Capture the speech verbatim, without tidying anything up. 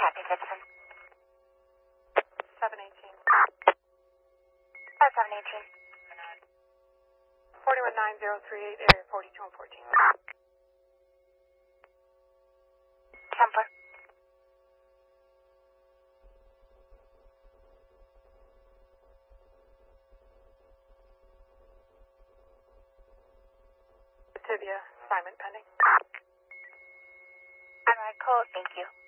Kathy Gibson. seven eighteen. Oh, seven eighteen. forty-one nine zero three eight, area forty-two and fourteen. Templar. Tibia, assignment pending. All right, cool. Thank you.